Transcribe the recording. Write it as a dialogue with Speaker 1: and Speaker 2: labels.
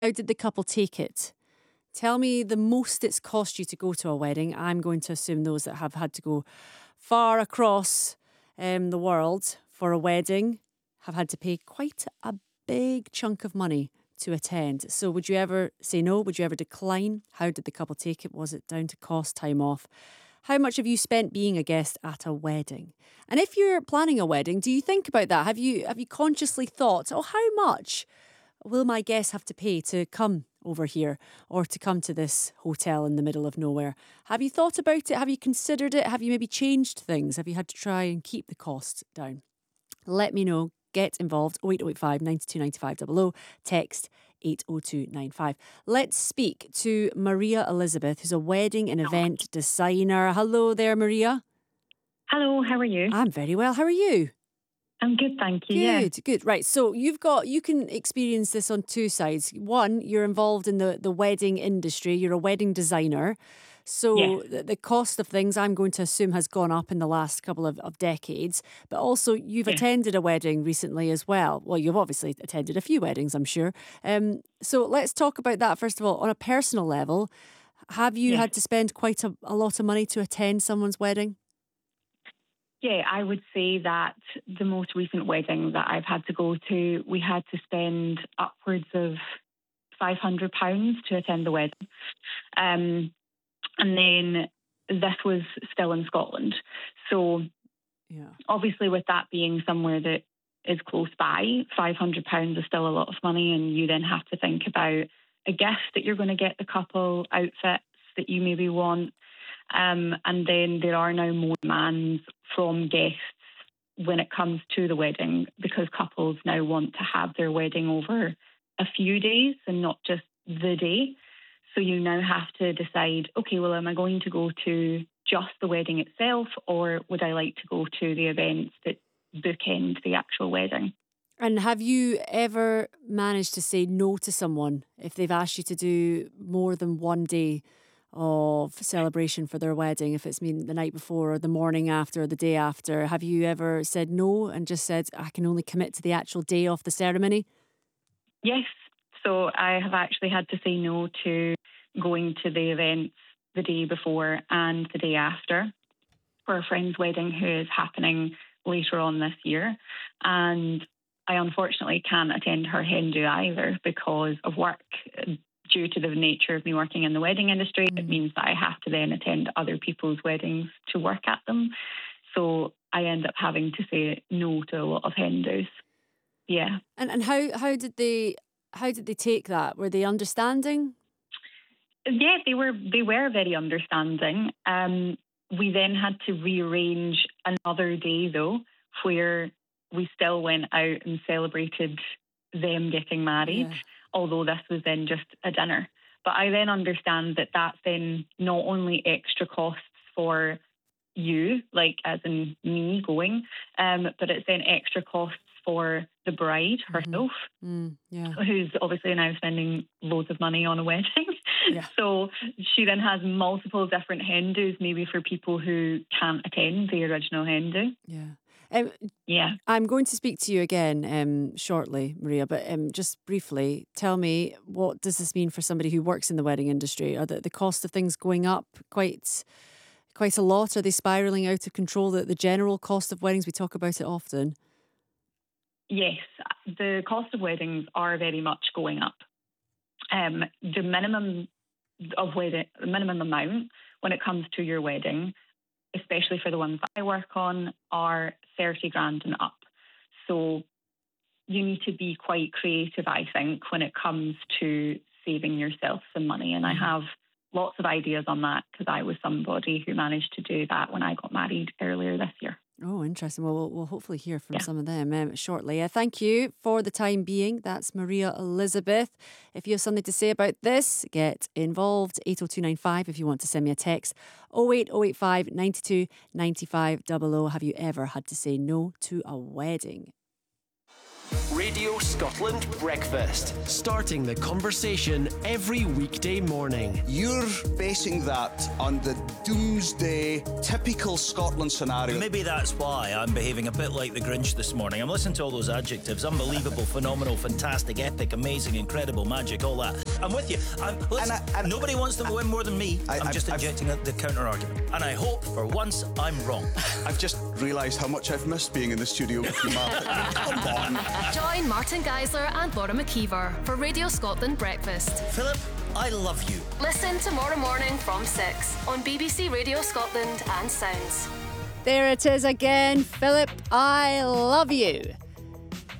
Speaker 1: How did the couple take it? Tell me the most it's cost you to go to a wedding. I'm going to assume those that have had to go far across the world for a wedding have had to pay quite a big chunk of money to attend. So would you ever say no? Would you ever decline? How did the couple take it? Was it down to cost, time off? How much have you spent being a guest at a wedding? And if you're planning a wedding, do you think about that? Have you consciously thought, oh, how much will my guests have to pay to come over here or to come to this hotel in the middle of nowhere? Have you thought about it? Have you considered it? Have you maybe changed things? Have you had to try and keep the costs down? Let me know. Get involved. 08085 92 95 00. Text 80295. Let's speak to Maria Elizabeth, who's a wedding and event designer. Hello there, Maria.
Speaker 2: Hello, how are you?
Speaker 1: I'm very well. How are you?
Speaker 2: I'm good, thank you.
Speaker 1: Good. Right. So you can experience this on two sides. One, you're involved in the wedding industry. You're a wedding designer. So
Speaker 2: Yes.
Speaker 1: the cost of things, I'm going to assume, has gone up in the last couple of decades. But also, you've
Speaker 2: Yes.
Speaker 1: attended a wedding recently as well. Well, you've obviously attended a few weddings, I'm sure. So let's talk about that first of all. On a personal level, have you
Speaker 2: Yes.
Speaker 1: had to spend quite a lot of money to attend someone's wedding?
Speaker 2: Yeah, I would say that the most recent wedding that I've had to go to, we had to spend upwards of £500 to attend the wedding. Um, and then this was still in Scotland. So
Speaker 1: Yeah.
Speaker 2: obviously with that being somewhere that is close by, £500 is still a lot of money, and you then have to think about a gift that you're going to get the couple, outfits that you maybe want. And then there are now more demands from guests when it comes to the wedding, because couples now want to have their wedding over a few days and not just the day. So you now have to decide, okay, well, am I going to go to just the wedding itself, or would I like to go to the events that bookend the actual wedding?
Speaker 1: And have you ever managed to say no to someone if they've asked you to do more than one day of celebration for their wedding, if it's been the night before or the morning after or the day after? Have you ever said no and just said, I can only commit to the actual day of the ceremony?
Speaker 2: Yes. So I have actually had to say no to going to the events the day before and the day after for a friend's wedding who is happening later on this year. And I unfortunately can't attend her hen do either because of work. Due to the nature of me working in the wedding industry, it means that I have to then attend other people's weddings to work at them. So I end up having to say no to a lot of hen dos. Yeah.
Speaker 1: And how did they take that? Were they understanding?
Speaker 2: Yeah, they were very understanding. We then had to rearrange another day though, where we still went out and celebrated them getting married,
Speaker 1: Yeah.
Speaker 2: although this was then just a dinner. But I then understand that that's then not only extra costs for you, like as in me going, but it's then extra costs for the bride herself,
Speaker 1: Yeah.
Speaker 2: who's obviously now spending loads of money on a wedding.
Speaker 1: Yeah.
Speaker 2: So she then has multiple different hen dos, maybe for people who can't attend the original hen do.
Speaker 1: Yeah. Um,
Speaker 2: Yeah.
Speaker 1: I'm going to speak to you again shortly, Maria, but just briefly, tell me, what does this mean for somebody who works in the wedding industry? Are the cost of things going up quite a lot? Are they spiralling out of control? The general cost of weddings, we talk about it often.
Speaker 2: Yes, the cost of weddings are very much going up. The minimum amount when it comes to your wedding, especially for the ones that I work on, are 30 grand and up. So you need to be quite creative, I think, when it comes to saving yourself some money. And I have lots of ideas on that because I was somebody who managed to do that when I got married earlier this year.
Speaker 1: Oh, interesting. Well, we'll hopefully hear from
Speaker 2: Yeah.
Speaker 1: some of them shortly. Thank you for the time being. That's Maria Elizabeth. If you have something to say about this, get involved. 80295 if you want to send me a text. 08085 92 95 00. Have you ever had to say no to a wedding?
Speaker 3: Radio Scotland Breakfast. Starting the conversation every weekday morning.
Speaker 4: You're basing that on the doomsday, typical Scotland scenario.
Speaker 5: Maybe that's why I'm behaving a bit like the Grinch this morning. I'm listening to all those adjectives. Unbelievable, phenomenal, fantastic, epic, amazing, incredible, magic, all that. I'm with you. Nobody wants to win more than me. I'm just injecting the counter-argument. And I hope, for once, I'm wrong.
Speaker 4: I've just realised how much I've missed being in the studio with you, Martin. Come on.
Speaker 6: Join Martin Geisler and Laura McKeever for Radio Scotland Breakfast.
Speaker 5: Philip, I love you.
Speaker 6: Listen tomorrow morning from 6 on BBC Radio Scotland and Sounds.
Speaker 1: There it is again, Philip, I love you.